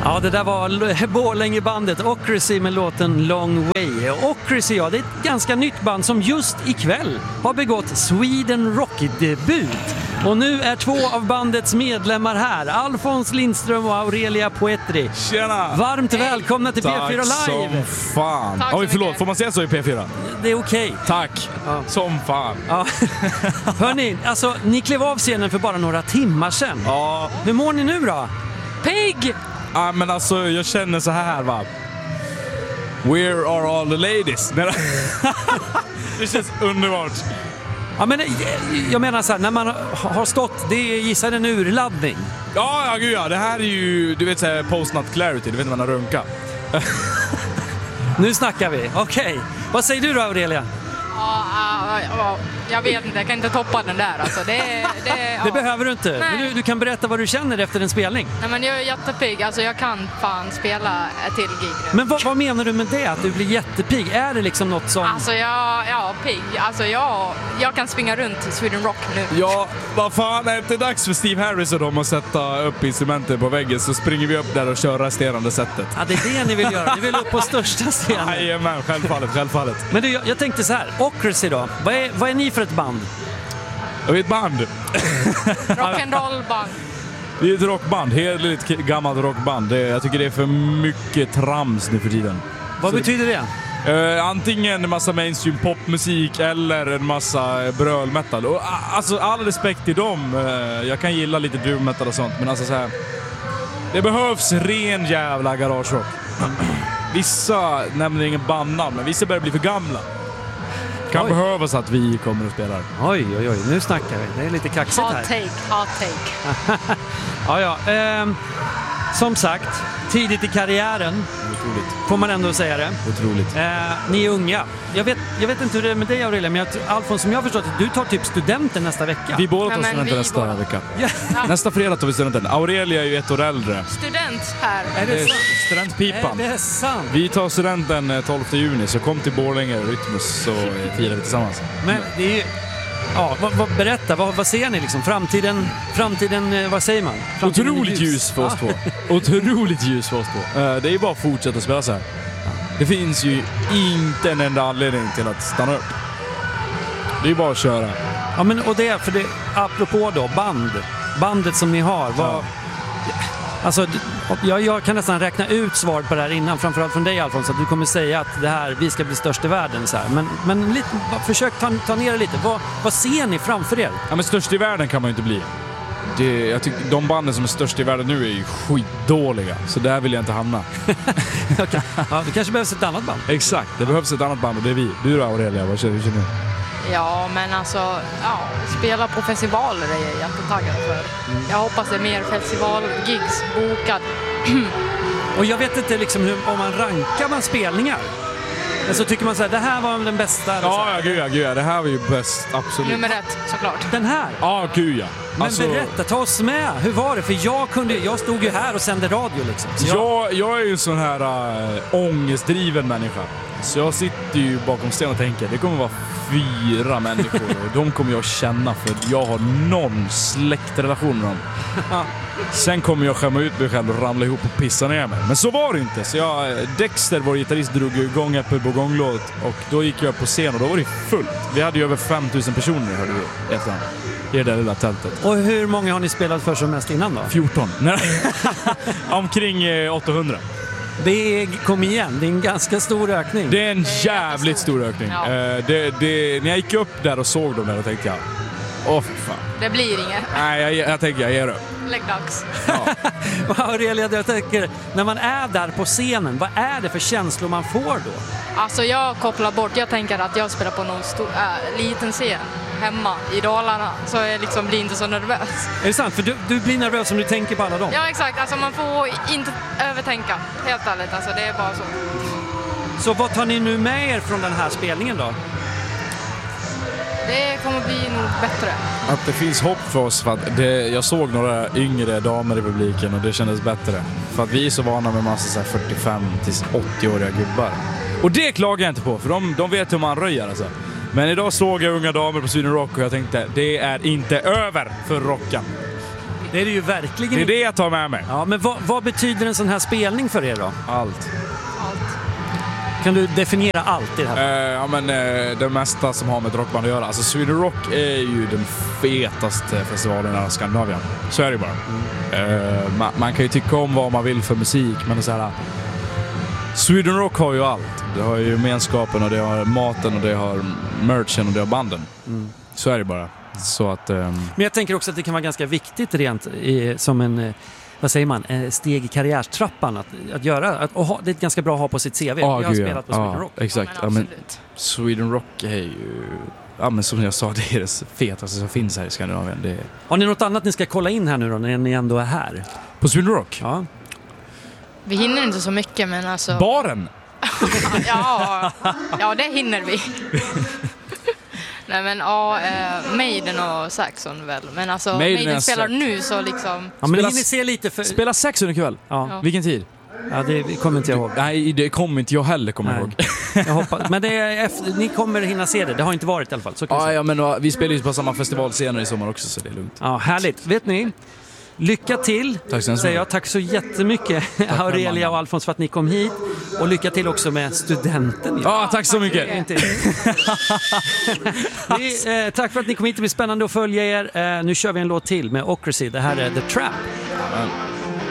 Ja, det där var Borlängebandet Ocracy med låten Long Way. Ocracy, ja, det är ett ganska nytt band som just ikväll har begått Sweden Rock-debut. Och nu är två av bandets medlemmar här, Alfons Lindström och Aurelia Poetri. Tjena! Varmt välkomna till P4 Live! Som fan! Tack så Oj, förlåt, mycket. får man säga så i P4? Det är okej. Tack! Ja. Som fan! Ja. Hörni, alltså, ni klev av scenen för bara några timmar sedan. Ja, Hur mår ni nu då? Pigg! men alltså jag känner så här, va. Where are all the ladies? Det känns underbart. Ja, men jag menar så här, när man har stått, det är gissar en urladdning. Ja, gud ja. Det här är ju, du vet, så här, post-nut clarity. Du vet när man har runka. Nu snackar vi. Okej. Vad säger du då, Aurelia? Ja, jag vet inte, jag kan inte toppa den där. Alltså, Det behöver du inte. Nej. Men du kan berätta vad du känner efter en spelning. Nej, men jag är jättepigg. Alltså, jag kan fan spela ett till gig nu. Men vad menar du med det? Att du blir jättepigg? Är det liksom något som... Alltså, pigg. Alltså, jag kan springa runt i Sweden Rock nu. Ja, vad fan, är det inte dags för Steve Harris och dem att sätta upp instrumenten på väggen, så springer vi upp där och kör resterande sättet. Ja, det är det ni vill göra. Ni vill upp på största scenen. Jajamän, självfallet. Men du, jag tänkte så här. Ocracy då. Vad är ni för ett band? Och vi är ett band. Rock'n'roll-band. Vi är ett rockband, hederligt gammalt rockband. Jag tycker det är för mycket trams nu för tiden. Vad betyder det? Antingen en massa mainstream popmusik eller en massa brölmetal. Och alltså all respekt till dem. Jag kan gilla lite doom metal och sånt, men alltså så här, det behövs ren jävla garagerock. Vissa nämner ingen bandnamn, men vissa börjar bli för gamla. Kan behövas att vi kommer och spelar. Oj, nu snackar vi. Det är lite kaxigt här. Hot take. Ja. Som sagt, tidigt i karriären. Otroligt. Får man ändå säga det. Otroligt. Ni är unga. Jag vet inte hur det är med dig, Aurelia, men Alfons, som jag har förstått att du tar typ studenten nästa vecka. Vi båda tar Ja, men studenten vi nästa båda. vecka. Ja. Nästa fredag tar vi studenten. Aurelia är ju ett år äldre. Student här. Är det sant? Studentpipan. Är det sant? Vi tar studenten 12 juni, så kom till Borlänge Rytmus så firar vi tillsammans. Men det är ju... Ja, berätta, vad ser ni liksom? Framtiden, vad säger man? Framtiden Otroligt ljus för oss två. Otroligt ljus för oss två. Det är ju bara att fortsätta spela så här. Det finns ju inte en enda anledning till att stanna upp. Det är ju bara att köra. Ja, men och det, för det, apropå då, bandet som ni har, vad... Alltså, jag kan nästan räkna ut svaret på det här innan, framförallt från dig, Alfons, att du kommer säga att det här, vi ska bli störst i världen så här. Men lite, försök ta ner det lite. Vad ser ni framför er? Ja, men störst i världen kan man ju inte bli. Jag tycker de banden som är störst i världen nu är ju skitdåliga. Så där vill jag inte hamna. Okay. Ja, det kanske behövs ett annat band. Exakt, det behövs ett annat band och det är vi. Du då, Aurelia, vad känner du? Ja, men alltså, spela på festivaler är jag jättetaggad för. Jag hoppas det är mer festivalgigs bokad. Och jag vet inte liksom om man rankar spelningar. Så tycker man så här, det här var den bästa. Ja, gud ja. Det här var ju bäst, absolut. Nummer 1, såklart. Den här? Ja, gud ja. Men berätta, ta oss med. Hur var det? För jag stod ju här och sände radio liksom. Jag är ju en sån här ångestdriven människa. Så jag sitter ju bakom scenen och tänker, det kommer vara 4 människor och de kommer jag känna för jag har någon släktrelation med dem. Sen kommer jag skämma ut mig själv och ramla ihop och pissa ner mig. Men så var det inte. Så Dexter, vår gitarrist, drog igång Apple på gånglåt och då gick jag på scen och då var det fullt. Vi hade ju över 5000 personer, hörde vi, efterhand. I det där lilla tältet. Och hur många har ni spelat för som mest innan då? 14. Omkring 800. Kom igen, det är en ganska stor ökning. Det är en jävligt stor ökning. Ja. När jag gick upp där och såg dem där och tänkte jag, för fan. Det blir inget. Nej, jag tänker jag ger upp. Läggdags. Aurelia, jag tänker, när man är där på scenen, vad är det för känslor man får då? Alltså jag kopplar bort, jag tänker att jag spelar på någon liten scen hemma i Dalarna, så jag liksom blir inte så nervös. Är det sant? För du blir nervös om du tänker på alla dem? Ja, exakt. Alltså man får inte övertänka, helt ärligt. Alltså det är bara så. Så vad tar ni nu med er från den här spelningen då? Det kommer bli nog bättre. Att det finns hopp för oss. För att jag såg några yngre damer i publiken och det kändes bättre. För att vi är så vana med massa 45-80-åriga gubbar. Och det klagar jag inte på, för de vet hur man röjer alltså. Men idag såg jag unga damer på Sweden Rock och jag tänkte, det är inte över för rocken. Det är det ju verkligen. Det är det jag tar med mig. Ja, men vad betyder en sån här spelning för er då? Allt. Kan du definiera allt i det här? Det mesta som har med ett rockband att göra. Alltså Sweden Rock är ju den fetaste festivalen i Skandinavien. Så är det bara. Man kan ju tycka om vad man vill för musik, men det är så här. Sweden Rock har ju allt. Det har ju gemenskapen och det har maten och det har merchen och det har banden. Så är det bara. Så att, Men jag tänker också att det kan vara ganska viktigt rent som en, vad säger man, steg i karriärstrappan att göra. Det är ganska bra att ha på sitt CV. Jag har spelat på Sweden Rock. Exakt. Ja, men Sweden Rock är ju... Ja, men som jag sa, det är det fetaste som finns här i Skandinavien. Har ni något annat ni ska kolla in här nu då, när ni ändå är här? På Sweden Rock? Ja. Vi hinner inte så mycket, men alltså... Baren? ja, det hinner vi. Nej, men Maiden och Saxon väl. Men alltså, Maiden spelar nu så liksom... Ja, men ni ser lite för... Spela Saxon ikväll? Ja. Vilken tid? Ja, det kommer inte jag ihåg. Nej, det kommer inte jag heller ihåg. Jag hoppas. Men det är ni kommer hinna se det. Det har inte varit i alla fall. Så men vi spelar ju på samma festival senare i sommar också, så det är lugnt. Ja, härligt. Vet ni? Lycka till, säger jag. Tack så jättemycket, Aurelia och Alfons, för att ni kom hit. Och lycka till också med studenten. Tack så mycket. Tack för att ni kom hit. Det blir spännande att följa er. Nu kör vi en låt till med Ocracy. Det här är The Trap. Amen.